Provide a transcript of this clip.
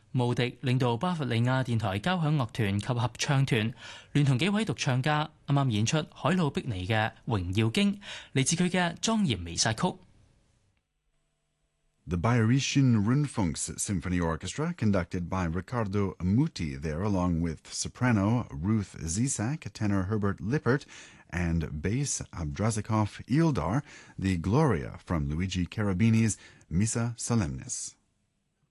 穆迪領導巴伐利亞電台交響樂團及合唱團，聯同幾位獨唱家啱啱演出海魯碧尼嘅《榮耀經》，嚟自佢嘅莊嚴彌撒曲。 The Bayerischen Rundfunks Symphony Orchestra, conducted by Riccardo Muti there, along with soprano Ruth Zisak, tenor Herbert Lippert, and bass Abdrazikov Ildar, the Gloria from Luigi Cherubini's Missa Solemnis.